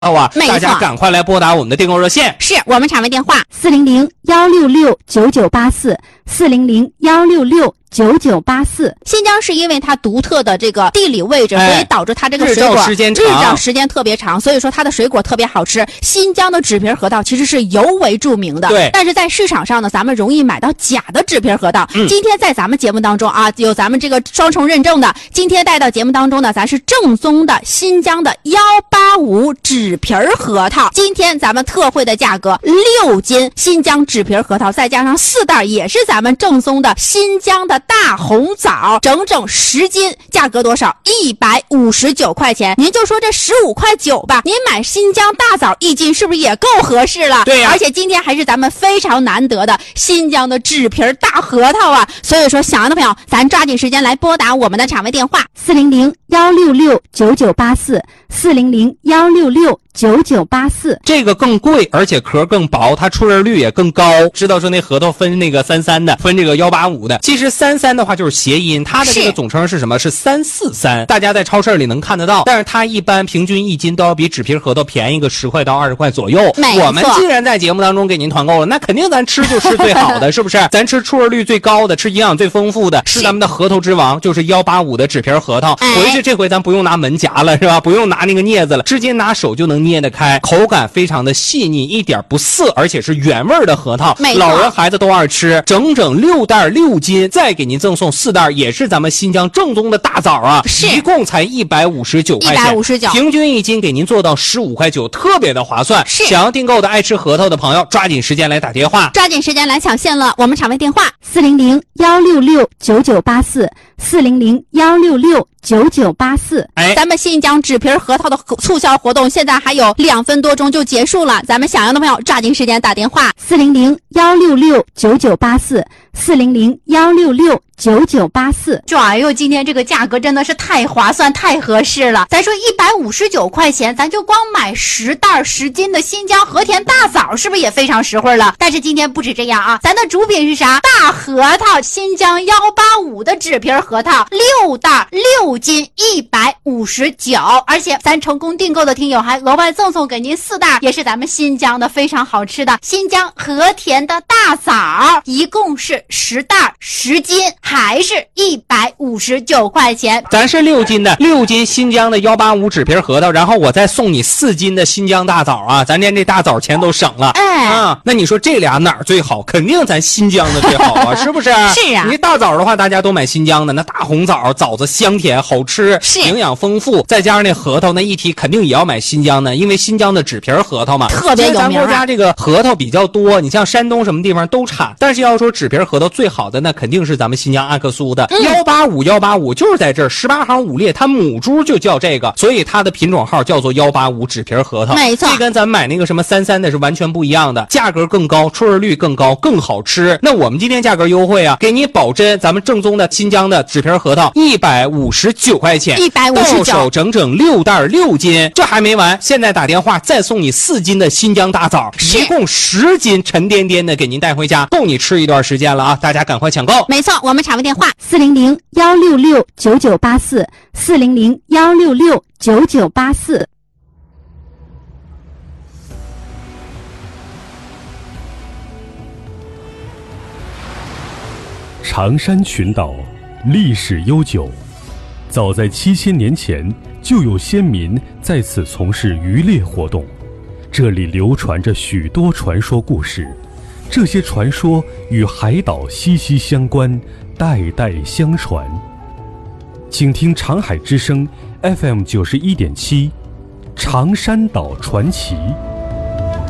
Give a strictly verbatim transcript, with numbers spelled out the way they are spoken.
啊，大家赶快来拨打我们的订购热线， 是我们厂位电话四零零幺六六九九八四四零零幺六六九九八四。 新疆是因为它独特的这个地理位置， 哎、 所以导致它这个水果日照时间长， 日照时间特别长，所以说它的水果特别好吃。新疆的纸皮核桃其实是尤为著名的， 对。 但是在市场上呢，咱们容易买到假的纸皮核桃。嗯、今天在咱们节目当中啊，有咱们这个双重认证的，今天带到节目当中呢，咱是正宗的新疆的幺八五纸皮核桃。今天咱们特惠的价格，六斤新疆纸皮核桃，再加上四袋也是咱们正宗的新疆的大红枣，整整十斤，价格多少？一百五十九块钱。您就说这十五块九吧，您买新疆大枣一斤是不是也够合适了？ 对呀、啊。 而且今天还是咱们非常难得的新疆的纸皮大核桃啊！所以说，想要的朋友，咱抓紧时间来拨打我们的厂位电话四零零幺六六九九八四四零零幺六六九九八四。 这个更贵，而且壳更薄，它出刃率也更高。知道说那核桃分那个三三的，分这个幺八五的。其实三三的话就是谐音，它的这个总称是什么？是三四三。大家在超市里能看得到，但是它一般平均一斤都要比纸皮核桃便宜个十块到二十块左右。我们既然在节目当中给您团购了，那肯定咱吃就吃最好的，是不是？咱吃出刃率最高的，吃营养最丰富的，是咱们的核桃之王，就是幺八五的纸皮核桃。 哎、 回去这回咱不用拿门夹了，是吧？不用拿那个镊子了，直接拿手就能捏得开，口感非常的细腻，一点不涩，而且是原味的核桃，老人孩子都爱吃。整整六袋六斤，再给您赠送四袋，也是咱们新疆正宗的大枣啊，一共才一百五十九块钱，一百五十九，平均一斤给您做到十五块九，特别的划算。 是想要订购的爱吃核桃的朋友，抓紧时间来打电话， 抓紧时间来抢线了。我们厂位电话四零零幺六六九九八四四零零幺六六九九八四。 哎， 咱们新疆纸皮核桃的促销活动现在还有两分多钟就结束了，咱们想要的朋友抓紧时间打电话四零零幺六六九九八四四零零幺六六九九八四。 这哎呦，今天这个价格真的是太划算太合适了。咱说一百五十九块钱，咱就光买十袋十斤的新疆和田大枣，是不是也非常实惠了？但是今天不止这样啊，咱的主品是啥？大核桃，新疆幺八五的纸皮核桃，六袋六斤一百五十九，而且咱成功订购的听友还额外赠送给您四袋，也是咱们新疆的非常好吃的新疆和田的大枣，一共是十袋十斤，还是一百五十九块钱。 咱是六斤的，六斤新疆的幺八五纸皮核桃，然后我再送你四斤的新疆大枣啊，咱连这大枣钱都省了。 哎啊，那你说这俩哪儿最好？肯定咱新疆的最好啊，是不是？ 是啊。 你大枣的话，大家都买新疆的，那大红枣，枣子香甜好吃， 是营养丰富，再加上那核桃，那一提肯定也要买新疆的，因为新疆的纸皮核桃嘛， 特别有名、啊。 咱国家这个核桃比较多，你像山东什么地方都产，但是要说纸皮核桃最好的，那肯定是咱们新疆阿克苏的幺八五幺八五，就是在这儿十八行五列，它母猪就叫这个，所以它的品种号叫做幺八五纸皮核桃。 没错， 这跟咱买那个什么三三的是完全不一样的，价格更高，出刃率更高，更好吃。那我们今天价格优惠啊，给你保真咱们正宗的新疆的纸皮核桃一百五十九块钱， 一百五十九， 到手整整六袋六斤。这还没完，现在打电话再送你四斤的新疆大枣，一共十斤沉甸甸的给您带回家，够你吃一段时间了啊！大家赶快抢购。 没错，我们厂位电话四零零幺六六九九八四四零零幺六六九九八四。 长山群岛历史悠久，早在七千年前就有先民在此从事渔猎活动，这里流传着许多传说故事，这些传说与海岛息息相关，代代相传。请听长海之声 F M 九十一点七，长山岛传奇。